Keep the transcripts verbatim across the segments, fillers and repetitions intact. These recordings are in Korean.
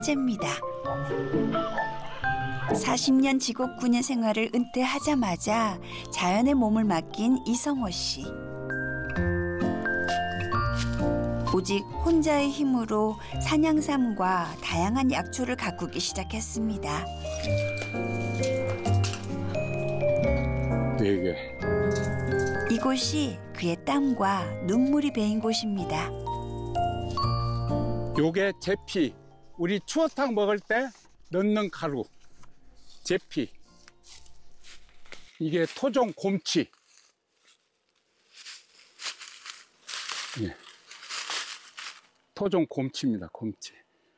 째입니다. 사십 년 직업군인 생활을 은퇴하자마자 자연의 몸을 맡긴 이성호 씨. 오직 혼자의 힘으로 산양삼과 다양한 약초를 가꾸기 시작했습니다. 네 개. 이곳이 그의 땀과 눈물이 배인 곳입니다. 요게 제피. 우리 추어탕 먹을 때 넣는 가루. 제피. 이게 토종 곰치. 예. 토종 곰치입니다. 곰치.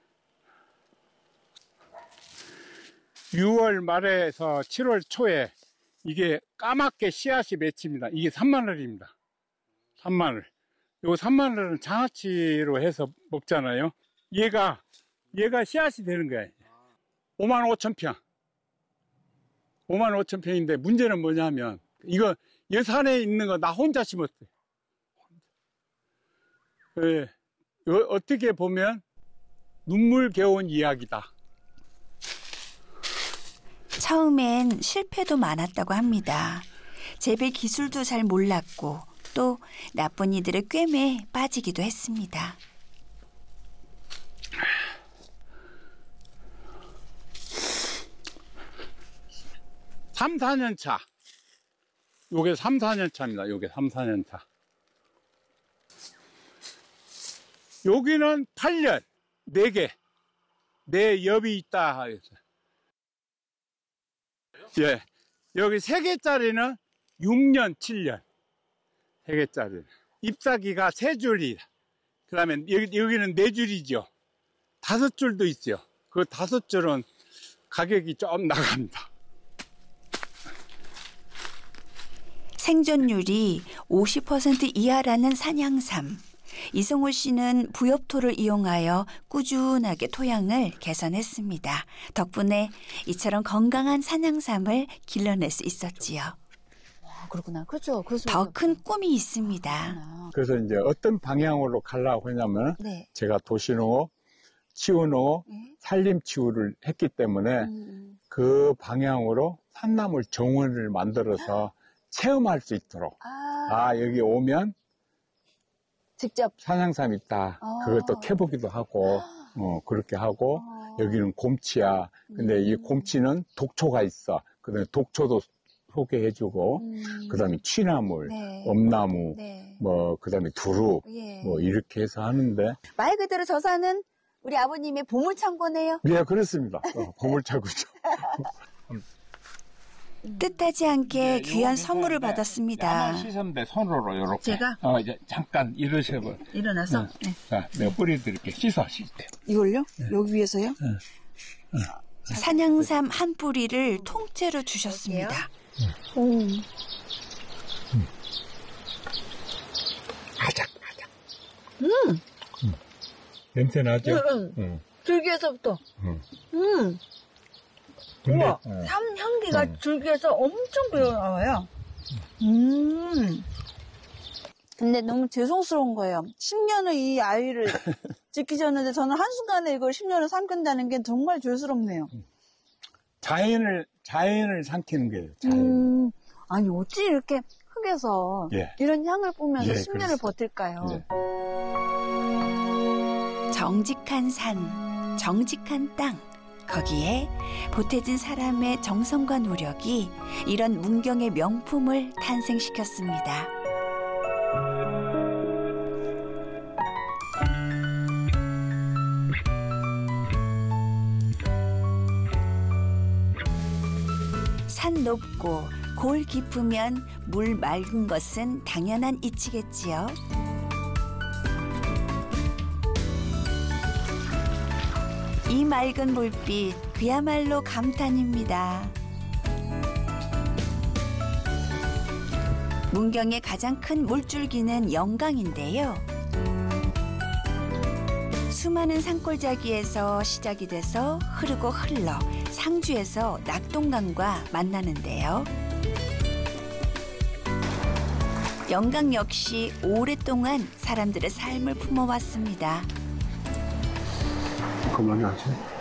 유월 말에서 칠월 초에 이게 까맣게 씨앗이 맺힙니다. 이게 삼마늘입니다. 삼마늘. 요 삼마늘은 장아찌로 해서 먹잖아요. 얘가 얘가 씨앗이 되는 거예요. 오만 오천 평. 오만 오천 평인데 문제는 뭐냐면 이거 여산에 있는 거 나 혼자 심었어요. 예, 어떻게 보면 눈물겨운 이야기다. 처음엔 실패도 많았다고 합니다. 재배 기술도 잘 몰랐고 또 나쁜 이들의 꿰매에 빠지기도 했습니다. 삼, 사 년 차. 요게 삼, 사 년 차입니다. 요게 삼, 사 년 차. 여기는 팔 년. 네 개. 네 엽이 있다. 예. 여기 세 개짜리는 육 년, 칠 년. 세 개짜리는. 잎사귀가 세 줄이. 그 다음에 여기, 여기는 네 줄이죠. 다섯 줄도 있죠. 그 다섯 줄은 가격이 좀 나갑니다. 생존율이 오십 퍼센트 이하라는 산양삼. 이성호 씨는 부엽토를 이용하여 꾸준하게 토양을 개선했습니다. 덕분에 이처럼 건강한 산양삼을 길러낼 수 있었지요. 아, 그렇구나. 그렇죠. 더 큰 꿈이 있습니다. 그래서 이제 어떤 방향으로 가려고 하냐면 네. 제가 도시농업, 치유농업, 네. 산림치유를 했기 때문에 음. 그 방향으로 산나물 정원을 만들어서 체험할 수 있도록 아, 아 여기 오면 직접. 산양삼 있다. 아. 그것도 캐보기도 하고 어, 그렇게 하고 아. 여기는 곰치야. 근데 이 곰치는 독초가 있어. 그다음에 독초도 소개해주고 음. 그다음에 취나물, 네. 엄나무, 네. 뭐 그다음에 두릅 예. 뭐 이렇게 해서 하는데 말 그대로 저 산은 우리 아버님의 보물창고네요. 예 그렇습니다. 어, 보물차고죠. 뜻하지 않게 귀한 선물을 받았습니다. 씻으면 손으로 이렇게. 제가? 어 이제 잠깐 이러셔봐. 일어나서. 응. 네. 자, 내가 뿌려드릴게. 씻어, 씻대. 이걸요? 여기 위해서요? 산양삼 한 뿌리를 통째로 주셨습니다. 음. 아작, 아작. 음. 냄새 나죠? 응. 응. 줄기에서부터. 응. 음. 근데, 우와. 어. 삼 향기가 응. 줄기에서 엄청 배어나와요. 음. 근데 너무 죄송스러운 거예요. 십 년을 이 아이를 지키셨는데 저는 한순간에 이걸 십 년을 삼킨다는 게 정말 죄스럽네요. 자연을, 자연을 삼키는 거예요, 자연. 음. 아니, 어찌 이렇게 흙에서 예. 이런 향을 뿜면서 예, 십 년을 그렇습니다. 버틸까요? 예. 정직한 산, 정직한 땅. 거기에 보태진 사람의 정성과 노력이 이런 문경의 명품을 탄생시켰습니다. 산 높고 골 깊으면 물 맑은 것은 당연한 이치겠지요. 이 맑은 물빛 그야말로 감탄입니다. 문경의 가장 큰 물줄기는 영강인데요. 수많은 산골짜기에서 시작이 돼서 흐르고 흘러 상주에서 낙동강과 만나는데요. 영강 역시 오랫동안 사람들의 삶을 품어왔습니다. 그만하지.